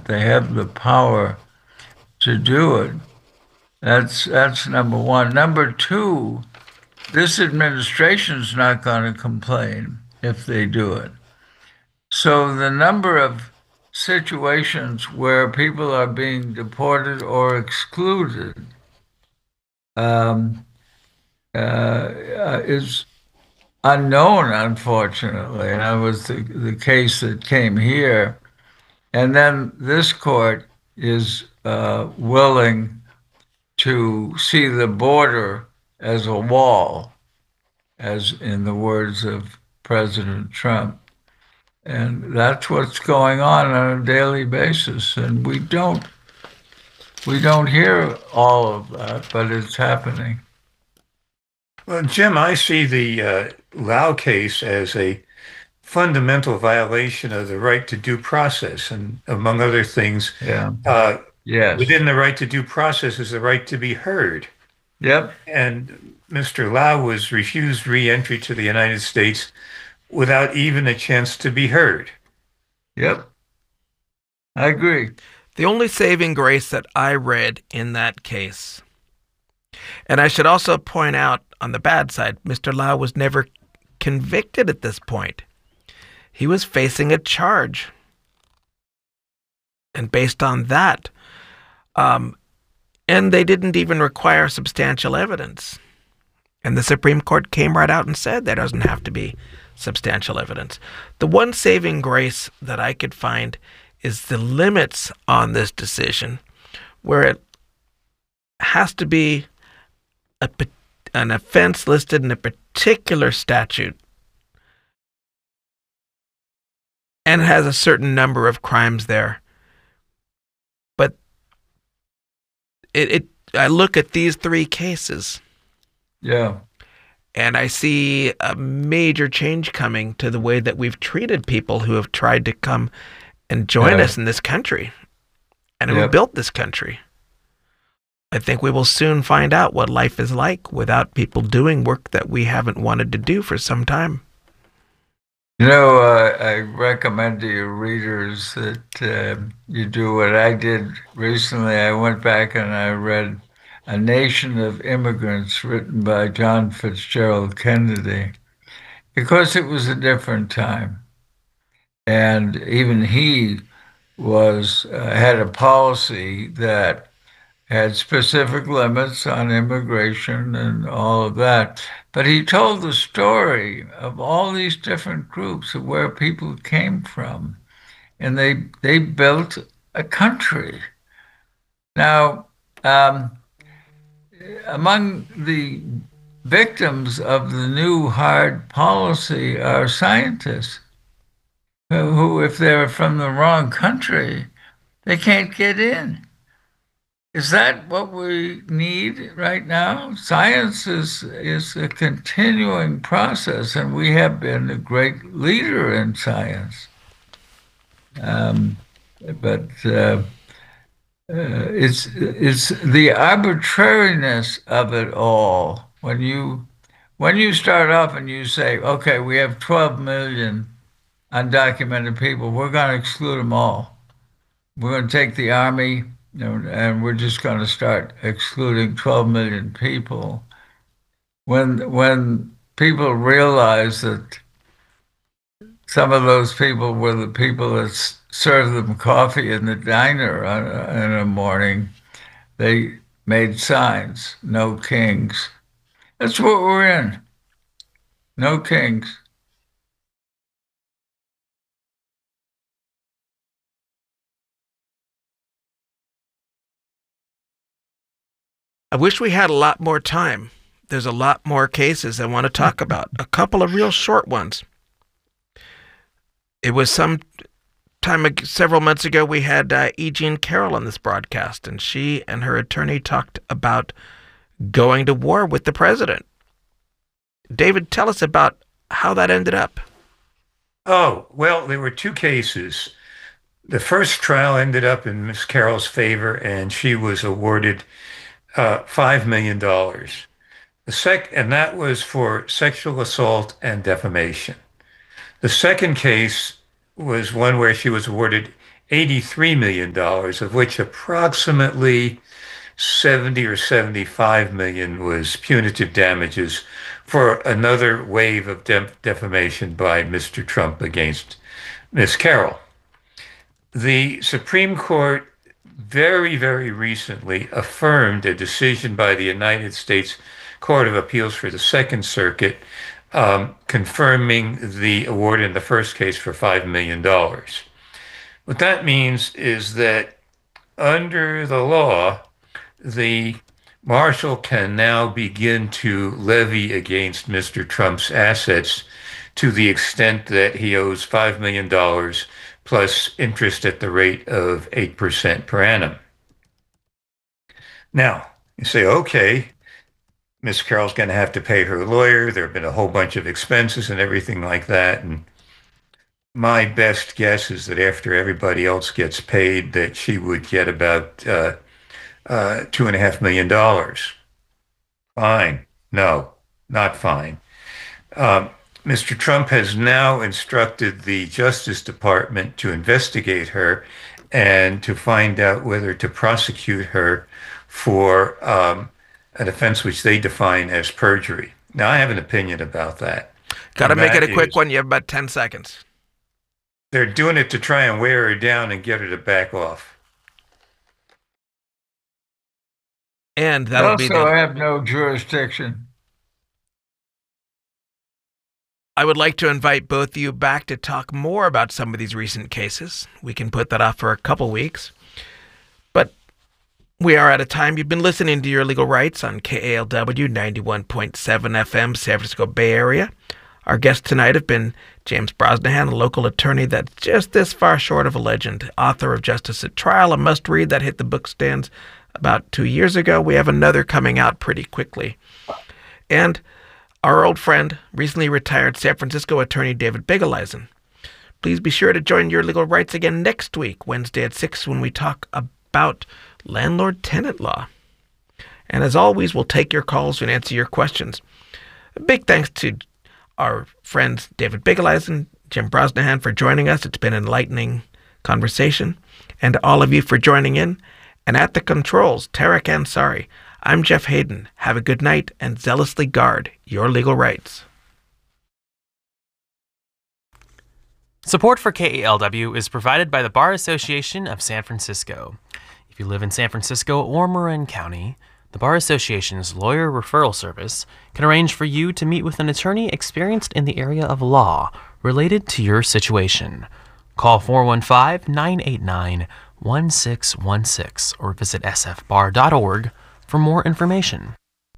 that. They have the power to do it. That's number one. Number two, this administration's not going to complain if they do it. So the number of situations where people are being deported or excluded um, is unknown, unfortunately. And that was the case that came here. And then this court is willing to see the border as a wall, as in the words of President Trump. And that's what's going on a daily basis. And we don't hear all of that, but it's happening. Well, Jim, I see the Lau case as a fundamental violation of the right to due process. And among other things, Yeah. uh, Yes. within the right to due process is the right to be heard. Yep. And Mr. Lau was refused re-entry to the United States without even a chance to be heard. Yep. I agree. The only saving grace that I read in that case, and I should also point out on the bad side, Mr. Lau was never convicted at this point. He was facing a charge. And based on that, and they didn't even require substantial evidence. And the Supreme Court came right out and said there doesn't have to be substantial evidence. The one saving grace that I could find is the limits on this decision, where it has to be an offense listed in a particular statute and has a certain number of crimes there. But I look at these three cases, Yeah. and I see a major change coming to the way that we've treated people who have tried to come and join Yeah. us in this country and who have Yep. built this country. I think we will soon find out what life is like without people doing work that we haven't wanted to do for some time. I recommend to your readers that you do what I did recently. I went back and I read A Nation of Immigrants, written by John Fitzgerald Kennedy, because it was a different time. And even he was had a policy that had specific limits on immigration and all of that. But he told the story of all these different groups of where people came from, and they built a country. Now, among the victims of the new hard policy are scientists who, if they're from the wrong country, they can't get in. Is that what we need right now? Science is a continuing process, and we have been a great leader in science. Um, but it's the arbitrariness of it all. When you start off and you say, okay, we have 12 million undocumented people, we're going to exclude them all. We're going to take the army, and we're just going to start excluding 12 million people. When people realize that some of those people were the people that served them coffee in the diner in the morning, they made signs, no kings. That's what we're in, no kings. I wish we had a lot more time. There's a lot more cases I want to talk about. A couple of real short ones. It was several months ago, we had E. Jean Carroll on this broadcast, and she and her attorney talked about going to war with the president. David, tell us about how that ended up. Oh, well, there were two cases. The first trial ended up in Miss Carroll's favor, and she was awarded $5 million. And that was for sexual assault and defamation. The second case was one where she was awarded $83 million, of which approximately 70 or 75 million was punitive damages for another wave of defamation by Mr. Trump against Ms. Carroll. The Supreme Court very, very recently affirmed a decision by the United States Court of Appeals for the Second Circuit, confirming the award in the first case for $5 million. What that means is that under the law, the marshal can now begin to levy against Mr. Trump's assets to the extent that he owes $5 million plus interest at the rate of 8% per annum. Now, you say, okay, Ms. Carroll's going to have to pay her lawyer. There have been a whole bunch of expenses and everything like that. And my best guess is that after everybody else gets paid, that she would get about $2.5 million. Fine. No, not fine. Mr. Trump has now instructed the Justice Department to investigate her and to find out whether to prosecute her for an offense which they define as perjury. Now, I have an opinion about that. Got to make it a quick one. You have about 10 seconds. They're doing it to try and wear her down and get her to back off. And that'll be also have no jurisdiction. I would like to invite both of you back to talk more about some of these recent cases. We can put that off for a couple weeks. But we are out of time. You've been listening to Your Legal Rights on KALW 91.7 FM, San Francisco Bay Area. Our guests tonight have been James Brosnahan, a local attorney that's just this far short of a legend, author of Justice at Trial, a must-read that hit the bookstands about 2 years ago. We have another coming out pretty quickly. And our old friend, recently retired San Francisco attorney David Begeleisen. Please be sure to join Your Legal Rights again next week, Wednesday at 6, when we talk about landlord-tenant law. And as always, we'll take your calls and answer your questions. A big thanks to our friends David Begeleisen, Jim Brosnahan for joining us. It's been an enlightening conversation. And to all of you for joining in. And at the controls, Tarek Ansari. I'm Jeff Hayden. Have a good night and zealously guard your legal rights. Support for KALW is provided by the Bar Association of San Francisco. If you live in San Francisco or Marin County, the Bar Association's lawyer referral service can arrange for you to meet with an attorney experienced in the area of law related to your situation. Call 415-989-1616 or visit sfbar.org for more information.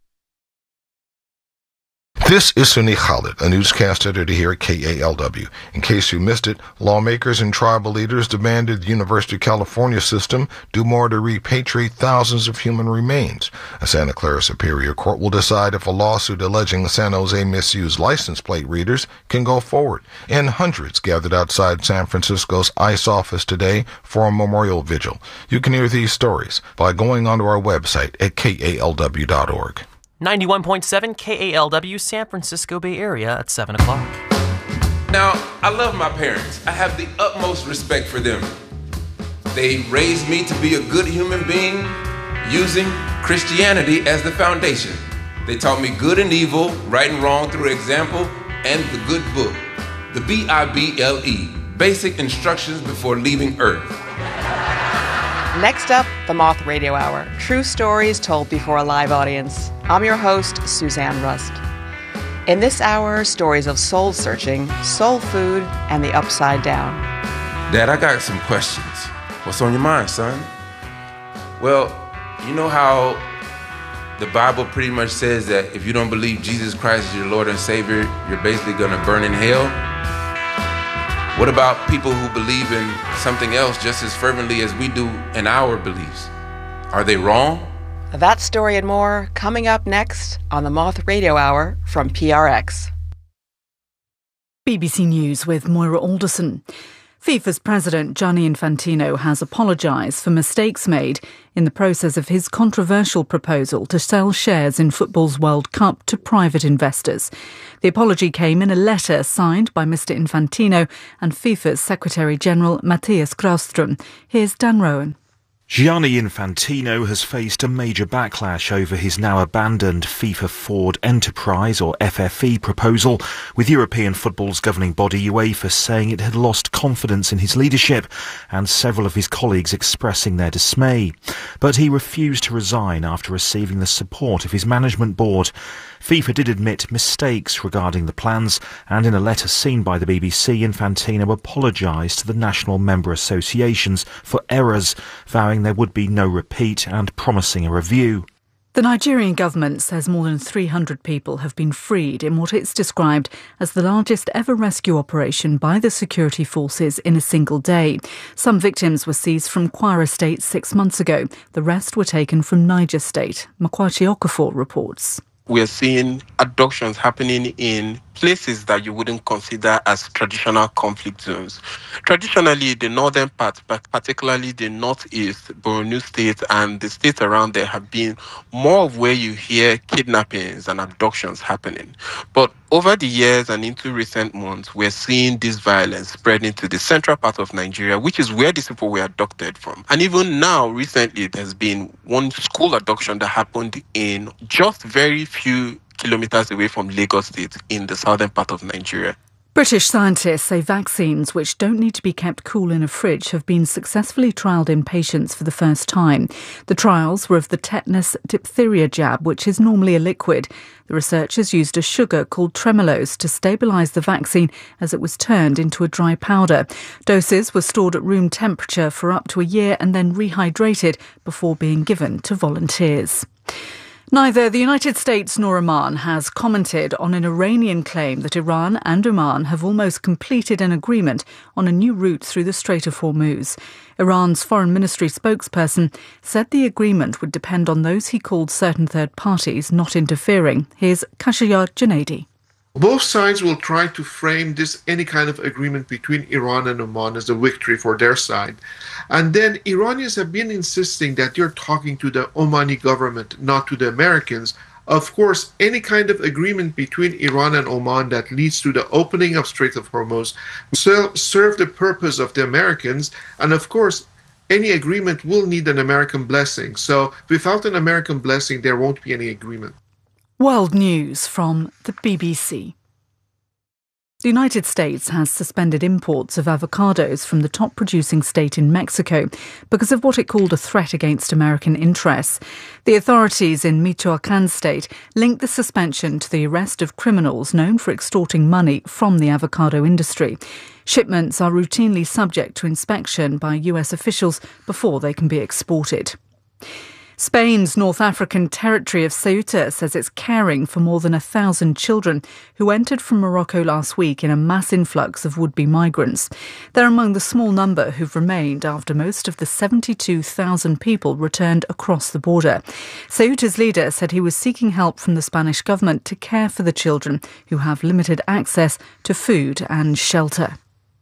This is Sunny Khalid, a newscast editor here at KALW. In case you missed it, lawmakers and tribal leaders demanded the University of California system do more to repatriate thousands of human remains. A Santa Clara Superior Court will decide if a lawsuit alleging San Jose misused license plate readers can go forward. And hundreds gathered outside San Francisco's ICE office today for a memorial vigil. You can hear these stories by going onto our website at kalw.org. 91.7 KALW, San Francisco Bay Area at 7 o'clock. Now, I love my parents. I have the utmost respect for them. They raised me to be a good human being using Christianity as the foundation. They taught me good and evil, right and wrong through example, and the good book, the BIBLE, Basic Instructions Before Leaving Earth. Next up, the Moth Radio Hour. True stories told before a live audience. I'm your host, Suzanne Rust. In this hour, stories of soul searching, soul food, and the upside down. Dad, I got some questions. What's on your mind, son? Well, you know how the Bible pretty much says that if you don't believe Jesus Christ is your Lord and Savior, you're basically gonna burn in hell? What about people who believe in something else just as fervently as we do in our beliefs? Are they wrong? That story and more coming up next on the Moth Radio Hour from PRX. BBC News with Moira Alderson. FIFA's president, Gianni Infantino, has apologised for mistakes made in the process of his controversial proposal to sell shares in football's World Cup to private investors. The apology came in a letter signed by Mr Infantino and FIFA's Secretary-General Matthias Grafström. Here's Dan Rowan. Gianni Infantino has faced a major backlash over his now abandoned FIFA Forward Enterprise, or FFE, proposal, with European football's governing body UEFA saying it had lost confidence in his leadership and several of his colleagues expressing their dismay. But he refused to resign after receiving the support of his management board. FIFA did admit mistakes regarding the plans, and in a letter seen by the BBC, Infantino apologised to the national member associations for errors, vowing there would be no repeat and promising a review. The Nigerian government says more than 300 people have been freed in what it's described as the largest ever rescue operation by the security forces in a single day. Some victims were seized from Kwara State 6 months ago. The rest were taken from Niger State. Makwachi Okafor reports. We're seeing abductions happening in places that you wouldn't consider as traditional conflict zones. Traditionally, the northern part, but particularly the northeast, Borno State and the states around there have been more of where you hear kidnappings and abductions happening. But over the years and into recent months, we're seeing this violence spread into the central part of Nigeria, which is where these people were abducted from. And even now, recently, there's been one school abduction that happened in just very few kilometers away from Lagos State in the southern part of Nigeria. British scientists say vaccines which don't need to be kept cool in a fridge have been successfully trialled in patients for the first time. The trials were of the tetanus diphtheria jab, which is normally a liquid. The researchers used a sugar called tremulose to stabilise the vaccine as it was turned into a dry powder. Doses were stored at room temperature for up to a year and then rehydrated before being given to volunteers. Neither the United States nor Oman has commented on an Iranian claim that Iran and Oman have almost completed an agreement on a new route through the Strait of Hormuz. Iran's foreign ministry spokesperson said the agreement would depend on those he called certain third parties not interfering. Here's Kashayar Junaidi. Both sides will try to frame any kind of agreement between Iran and Oman as a victory for their side. And then Iranians have been insisting that you're talking to the Omani government, not to the Americans. Of course, any kind of agreement between Iran and Oman that leads to the opening of Strait of Hormuz will serve the purpose of the Americans. And of course, any agreement will need an American blessing. So without an American blessing, there won't be any agreement. World news from the BBC. The United States has suspended imports of avocados from the top producing state in Mexico because of what it called a threat against American interests. The authorities in Michoacán state linked the suspension to the arrest of criminals known for extorting money from the avocado industry. Shipments are routinely subject to inspection by US officials before they can be exported. Spain's North African territory of Ceuta says it's caring for more than 1,000 children who entered from Morocco last week in a mass influx of would-be migrants. They're among the small number who've remained after most of the 72,000 people returned across the border. Ceuta's leader said he was seeking help from the Spanish government to care for the children who have limited access to food and shelter.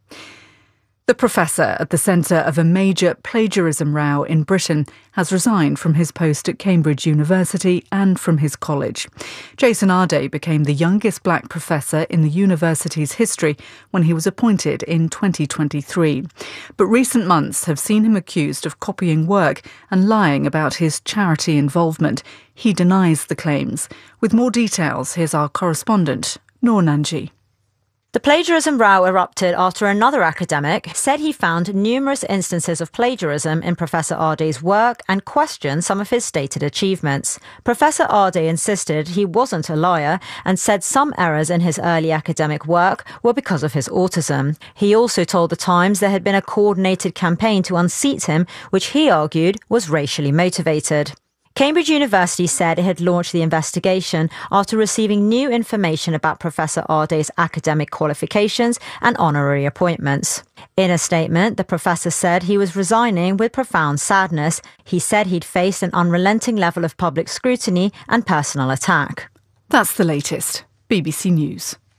The professor at the centre of a major plagiarism row in Britain has resigned from his post at Cambridge University and from his college. Jason Arday became the youngest black professor in the university's history when he was appointed in 2023. But recent months have seen him accused of copying work and lying about his charity involvement. He denies the claims. With more details, here's our correspondent, Noor Nanji. The plagiarism row erupted after another academic said he found numerous instances of plagiarism in Professor Arday's work and questioned some of his stated achievements. Professor Arday insisted he wasn't a liar and said some errors in his early academic work were because of his autism. He also told The Times there had been a coordinated campaign to unseat him, which he argued was racially motivated. Cambridge University said it had launched the investigation after receiving new information about Professor Arday's academic qualifications and honorary appointments. In a statement, the professor said he was resigning with profound sadness. He said he'd faced an unrelenting level of public scrutiny and personal attack. That's the latest. BBC News.